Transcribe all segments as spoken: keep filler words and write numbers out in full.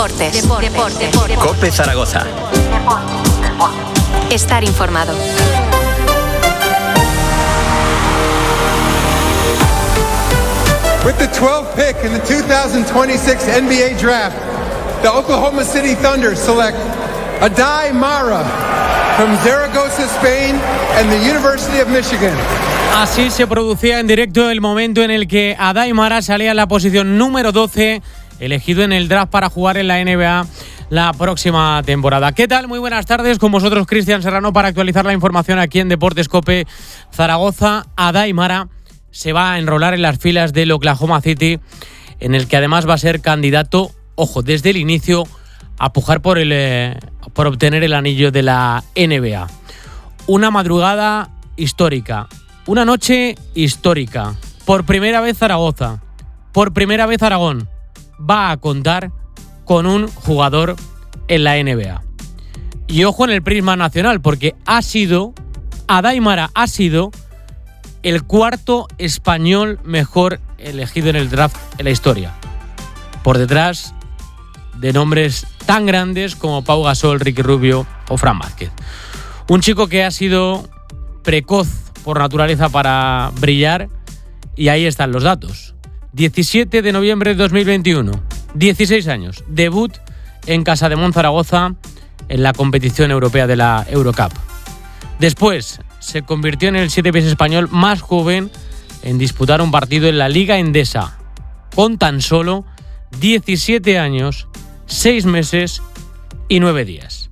Deportes. Deportes. Deportes. Deportes. COPE Zaragoza. Deportes. Deportes. Estar informado. With the twelfth pick in the two thousand twenty-six N B A Draft, the Oklahoma City Thunder select Aday Mara from Zaragoza, Spain, and the University of Michigan. Así se producía en directo el momento en el que Aday Mara salía en la posición número doce, elegido en el draft para jugar en la N B A la próxima temporada. ¿Qué tal? Muy buenas tardes. Con vosotros, Cristian Serrano, para actualizar la información aquí en Deportes COPE Zaragoza. Aday Mara se va a enrolar en las filas del Oklahoma City, en el que además va a ser candidato, ojo, desde el inicio, a pujar por, el, eh, por obtener el anillo de la N B A. Una madrugada histórica, una noche histórica. Por primera vez Zaragoza, por primera vez Aragón va a contar con un jugador en la N B A. Y ojo en el prisma nacional, porque ha sido, Aday Mara ha sido el cuarto español mejor elegido en el draft en la historia, por detrás de nombres tan grandes como Pau Gasol, Ricky Rubio o Fran Vázquez. Un chico que ha sido precoz por naturaleza para brillar, y ahí están los datos. diecisiete de noviembre de dos mil veintiuno, dieciséis años, debut en Casademont Zaragoza en la competición europea de la Eurocup. Después se convirtió en el siete veces español más joven en disputar un partido en la Liga Endesa, con tan solo diecisiete años, seis meses y nueve días.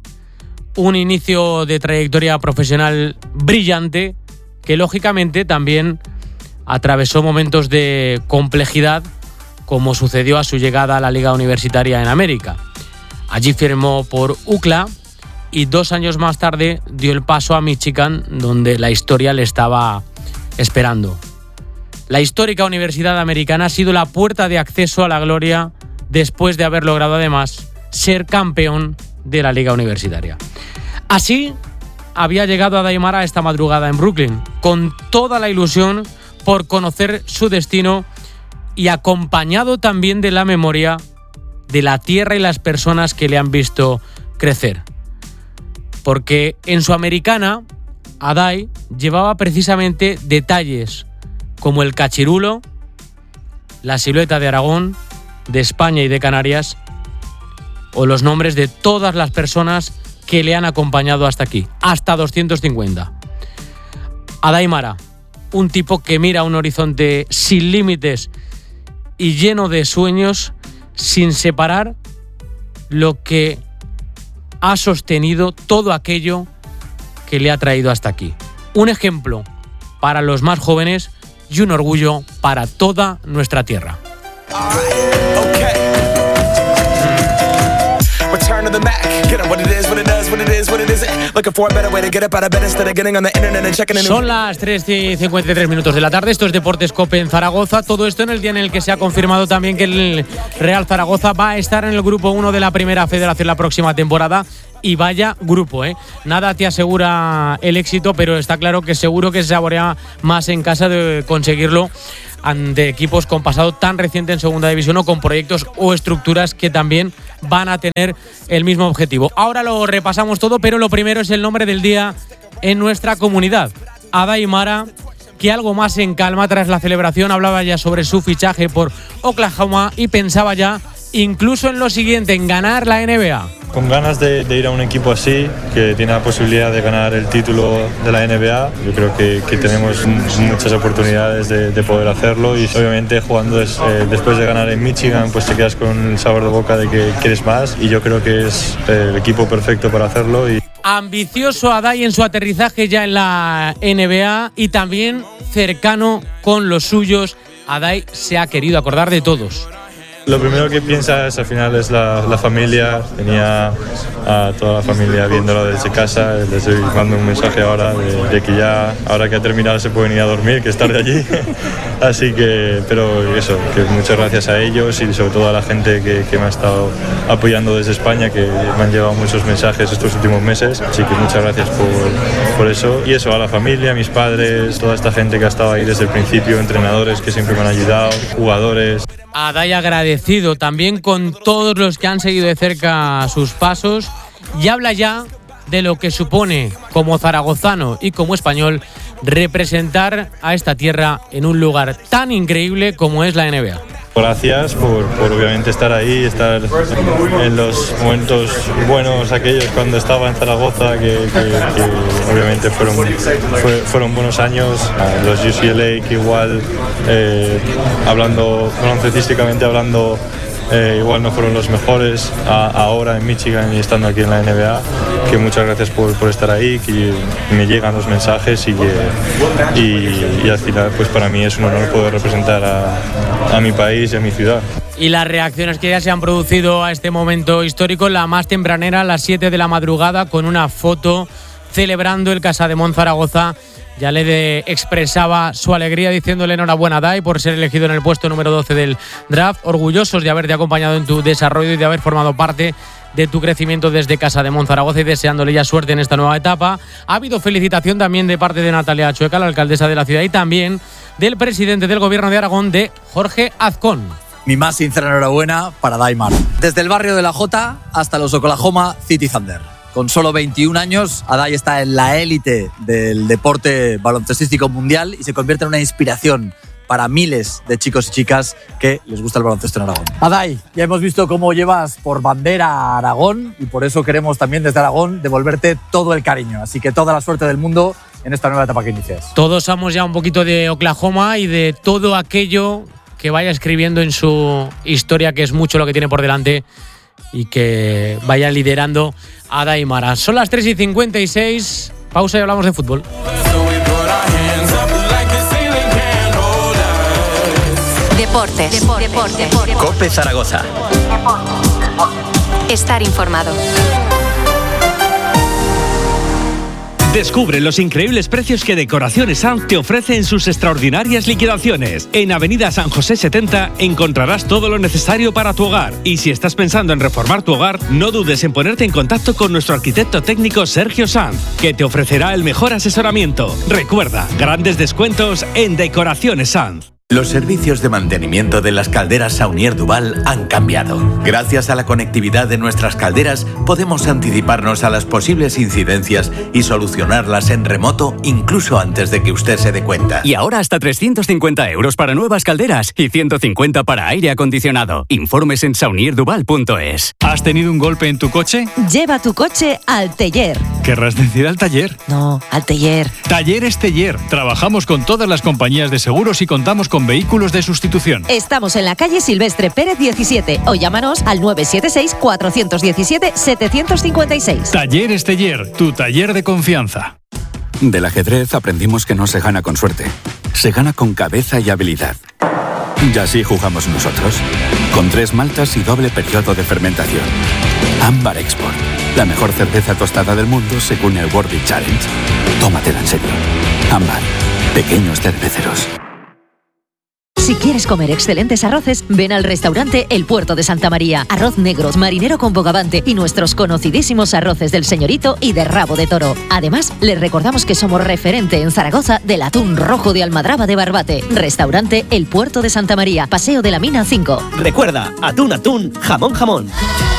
Un inicio de trayectoria profesional brillante que lógicamente también atravesó momentos de complejidad, como sucedió a su llegada a la Liga Universitaria en América. Allí firmó por U C L A y dos años más tarde dio el paso a Michigan, donde la historia le estaba esperando. La histórica Universidad Americana ha sido la puerta de acceso a la gloria después de haber logrado además ser campeón de la Liga Universitaria. Así había llegado Aday Mara esta madrugada en Brooklyn, con toda la ilusión por conocer su destino y acompañado también de la memoria de la tierra y las personas que le han visto crecer. Porque en su americana, Aday llevaba precisamente detalles como el cachirulo, la silueta de Aragón, de España y de Canarias, o los nombres de todas las personas que le han acompañado hasta aquí, hasta doscientos cincuenta. Aday Mara, un tipo que mira un horizonte sin límites y lleno de sueños, sin separar lo que ha sostenido todo aquello que le ha traído hasta aquí. Un ejemplo para los más jóvenes y un orgullo para toda nuestra tierra. Son las tres y cincuenta y tres minutos de la tarde. Esto es Deportes COPE en Zaragoza. Todo esto en el día en el que se ha confirmado también que el Real Zaragoza va a estar en el grupo uno de la Primera Federación la próxima temporada. Y vaya grupo, ¿eh? Nada te asegura el éxito, pero está claro que seguro que se saborea más en casa de conseguirlo ante equipos con pasado tan reciente en segunda división o con proyectos o estructuras que también van a tener el mismo objetivo. Ahora lo repasamos todo, pero lo primero es el nombre del día en nuestra comunidad. Aday Mara, que algo más en calma tras la celebración, hablaba ya sobre su fichaje por Oklahoma y pensaba ya incluso en lo siguiente, en ganar la N B A. Con ganas de, de ir a un equipo así, que tiene la posibilidad de ganar el título de la N B A. Yo creo que, que tenemos muchas oportunidades de, de poder hacerlo, y obviamente jugando des, eh, después de ganar en Michigan, pues te quedas con el sabor de boca de que quieres más, y yo creo que es el equipo perfecto para hacerlo. Y ambicioso Aday en su aterrizaje ya en la N B A y también cercano con los suyos. Aday se ha querido acordar de todos. Lo primero que piensas al final es la, la familia. Tenía a toda la familia viéndolo desde casa. Les mando un mensaje ahora de, de que ya, ahora que ha terminado, se pueden ir a dormir, que es tarde allí. Así que, pero eso, que muchas gracias a ellos y sobre todo a la gente que, que me ha estado apoyando desde España, que me han llevado muchos mensajes estos últimos meses. Así que muchas gracias por, por eso. Y eso, a la familia, a mis padres, toda esta gente que ha estado ahí desde el principio, entrenadores que siempre me han ayudado, jugadores. Adai agradecido también con todos los que han seguido de cerca sus pasos y habla ya de lo que supone como zaragozano y como español representar a esta tierra en un lugar tan increíble como es la N B A. Gracias por, por obviamente estar ahí, estar en los momentos buenos aquellos cuando estaba en Zaragoza, que, que, que obviamente fueron, fue, fueron buenos años. Los U C L A que igual, eh, hablando, baloncestísticamente hablando, Eh, igual no fueron los mejores a, ahora en Michigan y estando aquí en la N B A, que muchas gracias por, por estar ahí, que me llegan los mensajes y, que, y, y al final pues para mí es un honor poder representar a, a mi país y a mi ciudad. Y las reacciones que ya se han producido a este momento histórico, la más tempranera a las siete de la madrugada con una foto celebrando el Casademont Zaragoza. Ya le de expresaba su alegría diciéndole enhorabuena a Adai por ser elegido en el puesto número doce del draft, orgullosos de haberte acompañado en tu desarrollo y de haber formado parte de tu crecimiento desde Casademont Zaragoza y deseándole ya suerte en esta nueva etapa. Ha habido felicitación también de parte de Natalia Chueca, la alcaldesa de la ciudad, y también del presidente del gobierno de Aragón, de Jorge Azcón. Mi más sincera enhorabuena para Adai Mara. Desde el barrio de la Jota hasta los Oklahoma City Thunder. Con solo veintiún años, Adai está en la élite del deporte baloncestístico mundial y se convierte en una inspiración para miles de chicos y chicas que les gusta el baloncesto en Aragón. Adai, ya hemos visto cómo llevas por bandera a Aragón y por eso queremos también desde Aragón devolverte todo el cariño. Así que toda la suerte del mundo en esta nueva etapa que inicias. Todos somos ya un poquito de Oklahoma y de todo aquello que vaya escribiendo en su historia, que es mucho lo que tiene por delante, y que vaya liderando a Adai Mara. Son las tres y cincuenta y seis, pausa y hablamos de fútbol. Deportes. Deportes. Deportes. Deportes. COPE Zaragoza. Estar informado. Descubre los increíbles precios que Decoraciones Sanz te ofrece en sus extraordinarias liquidaciones. En Avenida San José setenta encontrarás todo lo necesario para tu hogar. Y si estás pensando en reformar tu hogar, no dudes en ponerte en contacto con nuestro arquitecto técnico Sergio Sanz, que te ofrecerá el mejor asesoramiento. Recuerda, grandes descuentos en Decoraciones Sanz. Los servicios de mantenimiento de las calderas Saunier Duval han cambiado. Gracias a la conectividad de nuestras calderas, podemos anticiparnos a las posibles incidencias y solucionarlas en remoto incluso antes de que usted se dé cuenta. Y ahora hasta trescientos cincuenta euros para nuevas calderas y ciento cincuenta para aire acondicionado. Informes en saunier duval punto es. ¿Has tenido un golpe en tu coche? Lleva tu coche al taller. ¿Querrás decir al taller? No, al taller. Talleres Teller. Trabajamos con todas las compañías de seguros y contamos con vehículos de sustitución. Estamos en la calle Silvestre Pérez diecisiete o llámanos al nueve siete seis, cuatro uno siete, siete cinco seis. Talleres Teller, tu taller de confianza. Del ajedrez aprendimos que no se gana con suerte, se gana con cabeza y habilidad. Y así jugamos nosotros, con tres maltas y doble periodo de fermentación. Ámbar Export, la mejor cerveza tostada del mundo según el World Beer Challenge. Tómatela en serio. Ámbar, pequeños cerveceros. Si quieres comer excelentes arroces, ven al restaurante El Puerto de Santa María. Arroz negro, marinero con bogavante y nuestros conocidísimos arroces del Señorito y de rabo de toro. Además, les recordamos que somos referente en Zaragoza del atún rojo de Almadraba de Barbate. Restaurante El Puerto de Santa María, Paseo de la Mina cinco. Recuerda, atún, atún, jamón, jamón.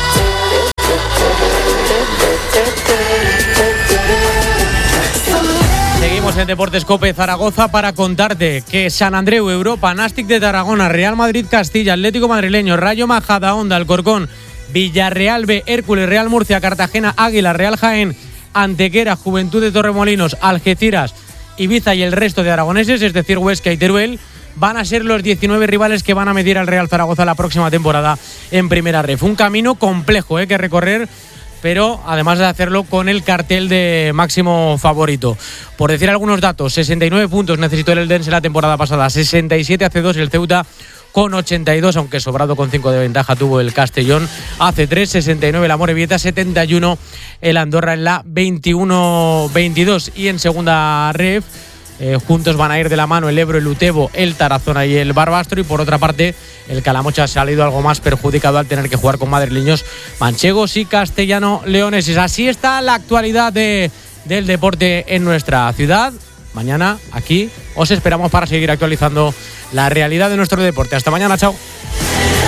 En Deportes COPE Zaragoza para contarte que San Andreu, Europa, Nàstic de Tarragona, Real Madrid Castilla, Atlético Madrileño, Rayo Majadahonda, Alcorcón, Villarreal B, Hércules, Real Murcia, Cartagena, Águila, Real Jaén, Antequera, Juventud de Torremolinos, Algeciras, Ibiza y el resto de aragoneses, es decir, Huesca y Teruel, van a ser los diecinueve rivales que van a medir al Real Zaragoza la próxima temporada en Primera Ref. Un camino complejo eh, que recorrer, pero además de hacerlo con el cartel de máximo favorito. Por decir algunos datos, sesenta y nueve puntos necesitó el Eldense la temporada pasada, sesenta y siete hace dos el Ceuta con ochenta y dos, aunque sobrado con cinco de ventaja tuvo el Castellón hace tres, sesenta y nueve el Amorebieta, setenta y uno el Andorra en la veintiuno veintidós. Y en segunda ref, Eh, juntos van a ir de la mano el Ebro, el Utebo, el Tarazona y el Barbastro. Y por otra parte, el Calamocha ha salido algo más perjudicado al tener que jugar con madrileños, manchegos y castellano-leoneses. Así está la actualidad de, del deporte en nuestra ciudad. Mañana aquí os esperamos para seguir actualizando la realidad de nuestro deporte. Hasta mañana, chao.